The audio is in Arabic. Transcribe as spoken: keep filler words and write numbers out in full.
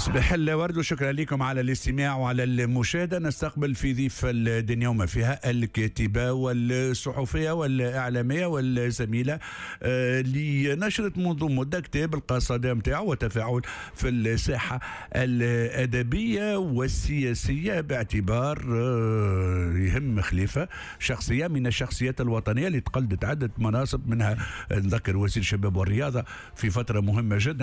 صباح الورد وشكرا لكم على الاستماع وعلى المشاهدة. نستقبل في ضيف الدنيا وما فيها الكاتبة والصحفية والإعلامية والزميلة آه لنشرة منذ مدة كتاب القصيدة متاعه وتفاعل في الساحة الأدبية والسياسية، باعتبار آه يهم خليفة شخصية من الشخصيات الوطنية اللي تقلدت عدة مناصب، منها نذكر وزير الشباب والرياضة في فترة مهمة جدا.